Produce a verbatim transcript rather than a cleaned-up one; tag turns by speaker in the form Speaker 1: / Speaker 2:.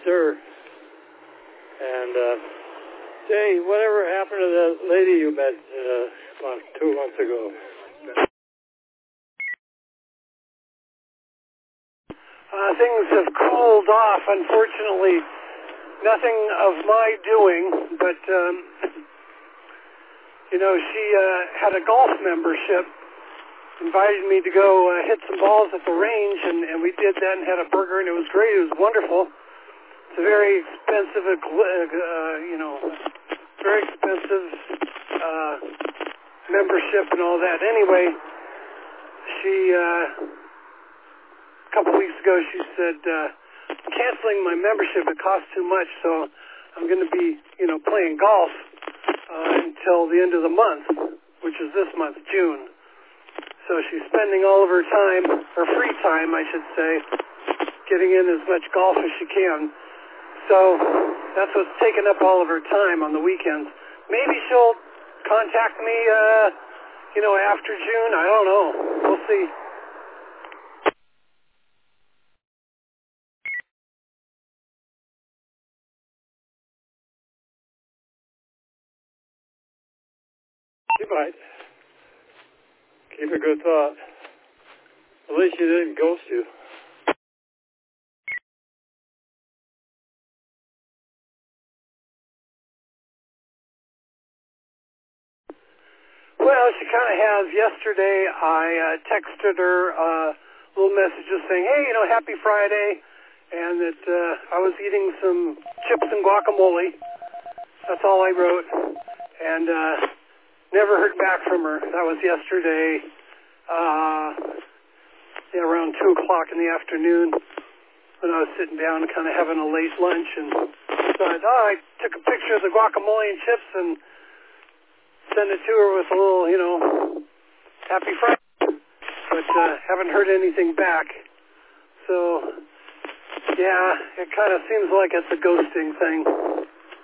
Speaker 1: sir. And, uh, say, whatever happened to that lady you met uh, about two months ago?
Speaker 2: Uh, things have cooled off, unfortunately. Nothing of my doing, but, um, you know, she uh, had a golf membership, invited me to go uh, hit some balls at the range, and, and we did that and had a burger, and it was great. It was wonderful. It's a very expensive, uh, you know, very expensive uh, membership and all that. Anyway, she, uh, a couple weeks ago, she said, uh, canceling my membership, it costs too much, so I'm going to be, you know, playing golf uh, until the end of the month, which is this month, June. So she's spending all of her time, her free time, I should say, getting in as much golf as she can. So that's what's taking up all of her time on the weekends. Maybe she'll contact me, uh, you know, after June. I don't know. We'll see.
Speaker 1: She might. Keep a good thought. At least she didn't ghost you.
Speaker 2: Well, she kind of has. Yesterday, I uh, texted her uh, little messages saying, hey, you know, happy Friday, and that uh, I was eating some chips and guacamole. That's all I wrote, and uh, never heard back from her. That was yesterday, uh, yeah, around two o'clock in the afternoon when I was sitting down kind of having a late lunch, and decided, oh, I took a picture of the guacamole and chips and send it to her with a little, you know, happy Friday, but uh, haven't heard anything back. So, yeah, it kind of seems like it's a ghosting thing.